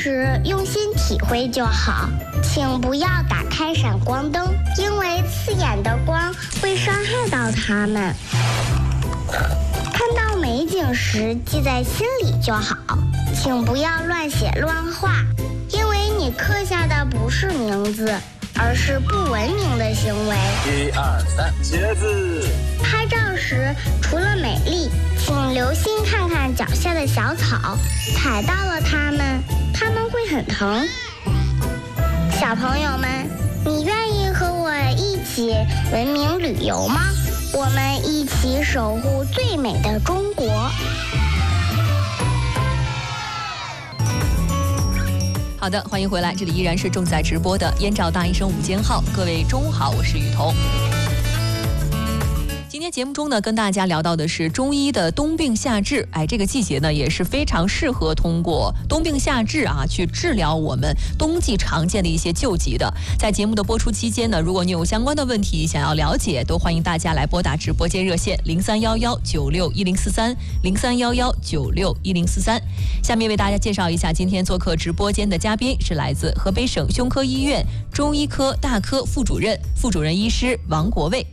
时用心体会就好，请不要打开闪光灯，因为刺眼的光会伤害到它们。看到美景时记在心里就好，请不要乱写乱画，因为你刻下的不是名字，而是不文明的行为。 1、2、3，茄子。 拍照时除了美丽，请留心看看脚下的小草，踩到了它们会很疼。小朋友们，你愿意和我一起文明旅游吗？我们一起守护最美的中国。 好的，欢迎回来，这里依然是正在直播的燕赵大医生午间号。各位中午好，我是雨桐。今天节目中呢，跟大家聊到的是中医的冬病夏治。这个季节呢也是非常适合通过冬病夏治去治疗我们冬季常见的一些旧疾的。在节目的播出期间呢，如果你有相关的问题想要了解，都欢迎大家来拨打直播间热线0311961043，0311961043。下面为大家介绍一下今天做客直播间的嘉宾是来自河北省胸科医院中医科大科副主任医师王国卫。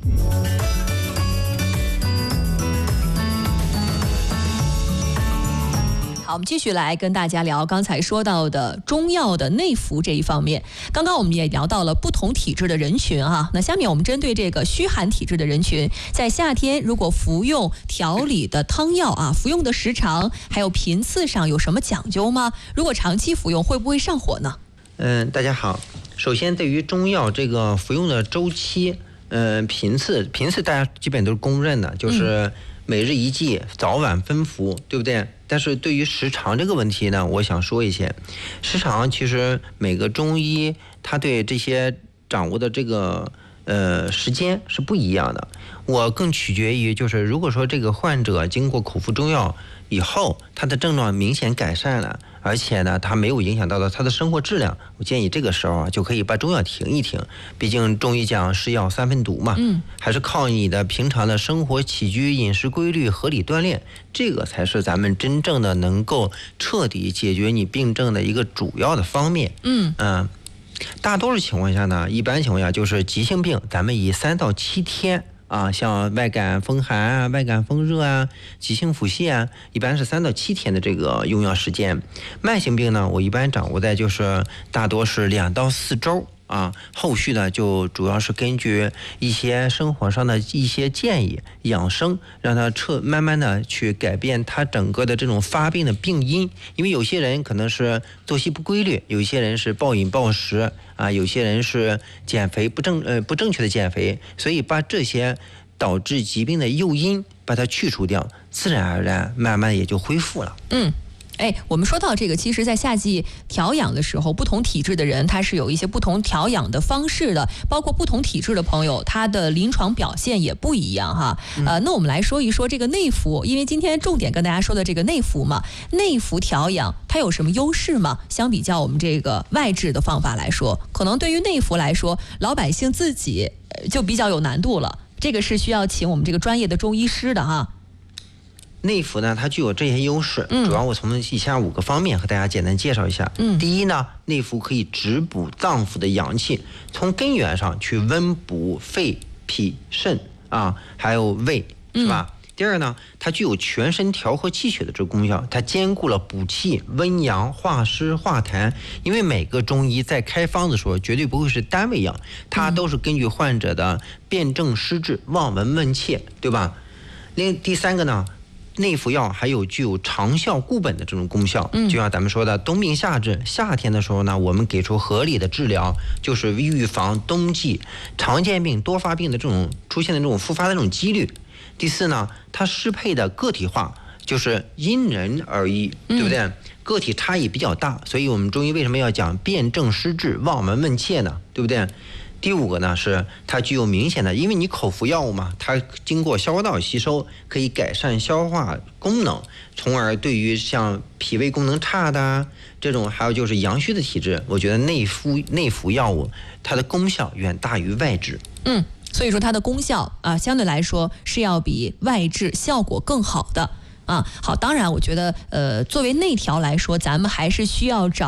好，我们继续来跟大家聊刚才说到的中药的内服这一方面。刚刚我们也聊到了不同体质的人群那下面我们针对这个虚寒体质的人群，在夏天如果服用调理的汤药服用的时长还有频次上有什么讲究吗？如果长期服用会不会上火呢？ 大家好。首先对于中药这个服用的周期频次大家基本都是公认的，就是每日一剂，早晚分服，对不对？但是对于时长这个问题呢，我想说一些。时长其实每个中医他对这些掌握的这个时间是不一样的。我更取决于就是如果说这个患者经过口服中药以后，他的症状明显改善了，而且呢他没有影响到他的生活质量，我建议这个时候就可以把中药停一停。毕竟中医讲是药三分毒嘛，还是靠你的平常的生活起居、饮食规律、合理锻炼，这个才是咱们真正的能够彻底解决你病症的一个主要的方面。大多数情况下呢，一般情况下就是急性病，咱们以3到7天像外感风寒外感风热急性腹泻一般是3到7天的这个用药时间。慢性病呢，我一般掌握在就是大多是2到4周后续呢就主要是根据一些生活上的一些建议养生，让他慢慢的去改变他整个的这种发病的病因。因为有些人可能是作息不规律，有些人是暴饮暴食有些人是减肥不正确的减肥，所以把这些导致疾病的诱因把它去除掉，自然而然慢慢也就恢复了。 我们说到这个，其实在夏季调养的时候，不同体质的人他是有一些不同调养的方式的，包括不同体质的朋友他的临床表现也不一样那我们来说一说这个内服，因为今天重点跟大家说的这个内服嘛，内服调养它有什么优势吗？相比较我们这个外治的方法来说，可能对于内服来说，老百姓自己就比较有难度了，这个是需要请我们这个专业的中医师的内服呢，它具有这些优势，主要我从以下5个方面和大家简单介绍一下。第一呢，内服可以直补脏腑的阳气，从根源上去温补肺、脾、肾还有胃，是吧？第二呢，它具有全身调和气血的这个功效，它兼顾了补气、温阳、化湿、化痰。因为每个中医在开方的时候绝对不会是单味药，它都是根据患者的辨证施治、望闻问切，对吧？第三个呢，内服药还有具有长效固本的这种功效，就像咱们说的冬病夏治，夏天的时候呢，我们给出合理的治疗，就是预防冬季常见病多发病的这种出现的这种复发的这种几率。第四呢，它适配的个体化，就是因人而异，对不对？个体差异比较大，所以我们中医为什么要讲辨证施治、望闻问切呢？对不对？第5个呢，是它具有明显的，因为你口服药物嘛，它经过消化道吸收，可以改善消化功能，从而对于像脾胃功能差的这种，还有就是阳虚的体质，我觉得内服药物它的功效远大于外治。 所以说它的功效相对来说是要比外治效果更好的好，当然我觉得作为内调来说，咱们还是需要找